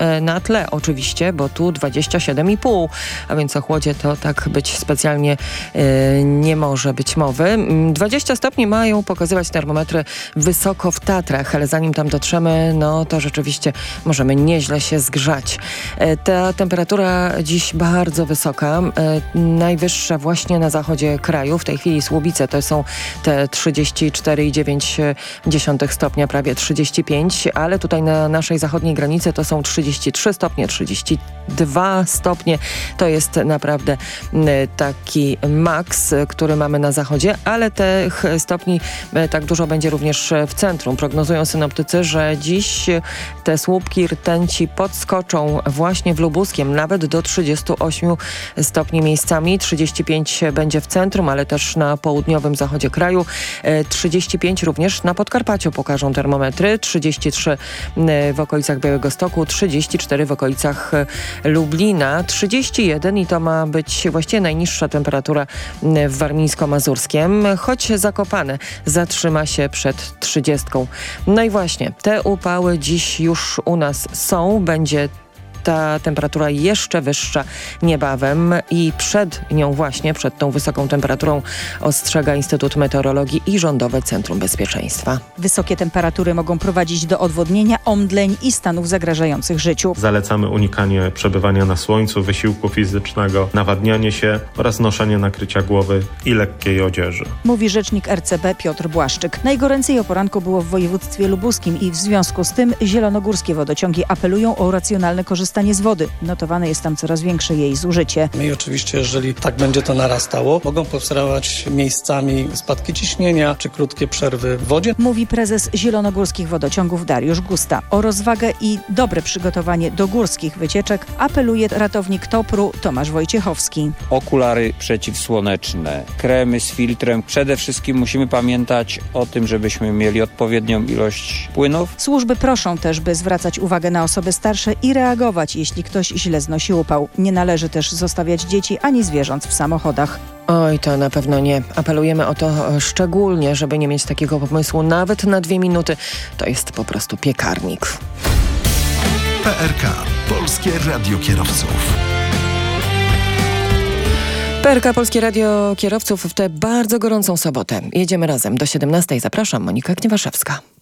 na tle oczywiście, bo tu 27,5, a więc o chłodzie to tak być specjalnie nie może być mowy. 20 stopni mają pokazywać termometry wysoko w Tatrach, ale zanim tam dotrzemy, no to rzeczywiście możemy nieźle się zgrzać. Ta temperatura dziś bardzo wysoka, najwyższa właśnie na zachodzie kraju. W tej chwili Słubice to są te 34,9 stopnia, prawie 35, ale tutaj na naszej zachodniej granicy to są 33 stopnie, 32 stopnie. To jest naprawdę taki maks, który mamy na zachodzie, ale tych stopni tak dużo będzie również w centrum. Prognozują synoptycy, że dziś te słupki rtęci podskoczą właśnie w Lubuskiem, nawet do 38 stopni miejscami. 35 będzie w centrum, ale też na południowym zachodzie kraju. 35 również na Podkarpaciu pokażą termometry. 33 w okolicach Białegostoku, 34 w okolicach Lublina, 31 i to ma być właściwie najniższa temperatura w Warmińsko-Mazurskiem, choć Zakopane zatrzyma się przed 30. No i właśnie, te upały dziś już u nas są. Będzie ta temperatura jeszcze wyższa niebawem i przed nią właśnie, przed tą wysoką temperaturą ostrzega Instytut Meteorologii i Rządowe Centrum Bezpieczeństwa. Wysokie temperatury mogą prowadzić do odwodnienia, omdleń i stanów zagrażających życiu. Zalecamy unikanie przebywania na słońcu, wysiłku fizycznego, nawadnianie się oraz noszenie nakrycia głowy i lekkiej odzieży. Mówi rzecznik RCB Piotr Błaszczyk. Najgoręcej o poranku było w województwie lubuskim i w związku z tym zielonogórskie wodociągi apelują o racjonalne korzystanie z wody. Notowane jest tam coraz większe jej zużycie. I oczywiście, jeżeli tak będzie to narastało, mogą powstawać miejscami spadki ciśnienia czy krótkie przerwy w wodzie. Mówi prezes zielonogórskich wodociągów Dariusz Gusta. O rozwagę i dobre przygotowanie do górskich wycieczek apeluje ratownik TOPR-u Tomasz Wojciechowski. Okulary przeciwsłoneczne, kremy z filtrem. Przede wszystkim musimy pamiętać o tym, żebyśmy mieli odpowiednią ilość płynów. Służby proszą też, by zwracać uwagę na osoby starsze i reagować, jeśli ktoś źle znosi upał. Nie należy też zostawiać dzieci ani zwierząt w samochodach. Oj, to na pewno nie. Apelujemy o to szczególnie, żeby nie mieć takiego pomysłu nawet na 2 minuty. To jest po prostu piekarnik. PRK. Polskie Radio Kierowców. PRK Polskie Radio Kierowców w tę bardzo gorącą sobotę. Jedziemy razem do 17. Zapraszam, Monika Gniewaszewska.